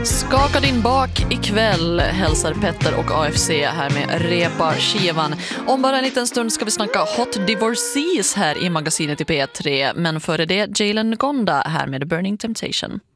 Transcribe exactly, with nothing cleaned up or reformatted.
Skaka din bak ikväll, hälsar Petter och A F C här med Repa skivan. Om bara en liten stund ska vi snacka Hot Divorcees här i magasinet i P tre. Men före det, Jalen Gonda här med The Burning Temptation.